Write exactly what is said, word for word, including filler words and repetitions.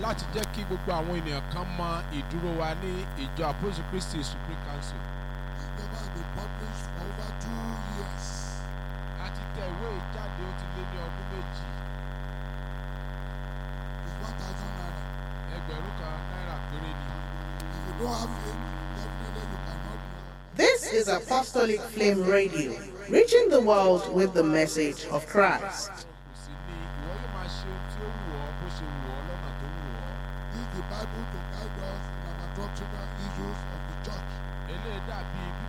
láti jẹ́ kí gbogbo àwọn ènìyàn kan mọ ìdúró wa ní ìjọ Apostle Christi Supreme Council. The paper has been published for over two years. A ti tẹ ìwé ìjáde ó ti lé ní ọdún méjì. It's one thousand naira. Ẹgbẹ̀rún kan náírà péré ni. If you don't have it, definitely you cannot do it. This is Apostolic Flame Radio, reaching the world with the message of Christ. Kò sí ní ìwọ yóò máa ṣe ohun tí ó wù ọ́ bó ṣe wù ọ́ lọ́nà tó wù ọ́. Use the Bible to guide us in our doctrinal issues of the church. Eléyìí dàbí